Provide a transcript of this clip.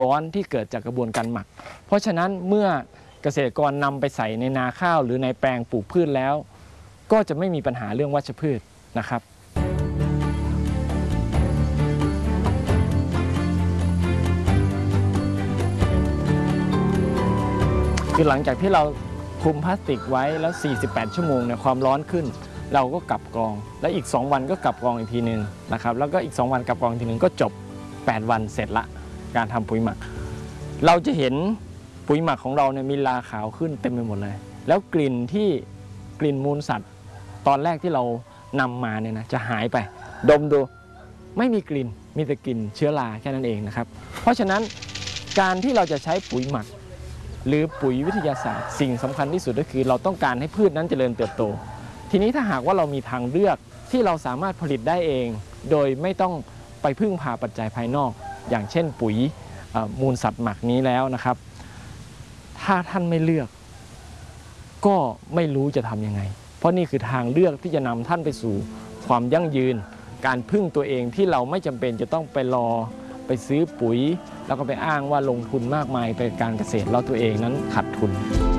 ร้อนที่เกิดจากกระบวนการหมักเพราะฉะนั้นเมื่อเกษตรกรนำไปใส่ในนาข้าวหรือในแปลงปลูกพืชแล้วก็จะไม่มีปัญหาเรื่องวัชพืชนะครับคือหลังจากที่เราคลุมพลาสติกไว้แล้ว48 ชั่วโมงเนี่ยความร้อนขึ้นเราก็กลับกรองและอีก2 วันก็กลับกรองอีกทีนึงนะครับแล้วก็อีก2 วันกลับกรองอีกทีนึงก็จบ8 วันเสร็จละการทำปุ๋ยหมักเราจะเห็นปุ๋ยหมักของเราเนี่ยมีลาขาวขึ้นเต็มไปหมดเลยแล้วกลิ่นมูลสัตว์ตอนแรกที่เรานำมาเนี่ยนะจะหายไปดมดูไม่มีกลิ่นมีแต่กลิ่นเชื้อราแค่นั้นเองนะครับเพราะฉะนั้นการที่เราจะใช้ปุ๋ยหมักหรือปุ๋ยวิทยาศาสตร์สิ่งสำคัญที่สุดก็คือเราต้องการให้พืชนั้นเจริญเติบโตทีนี้ถ้าหากว่าเรามีทางเลือกที่เราสามารถผลิตได้เองโดยไม่ต้องไปพึ่งพาปัจจัยภายนอกอย่างเช่นปุ๋ยมูลสัตว์หมักนี้แล้วนะครับถ้าท่านไม่เลือกก็ไม่รู้จะทำยังไงเพราะนี่คือทางเลือกที่จะนำท่านไปสู่ความยั่งยืนการพึ่งตัวเองที่เราไม่จำเป็นจะต้องไปรอไปซื้อปุ๋ยแล้วก็ไปอ้างว่าลงทุนมากมายไปการเกษตรแล้วตัวเองนั้นขาดทุน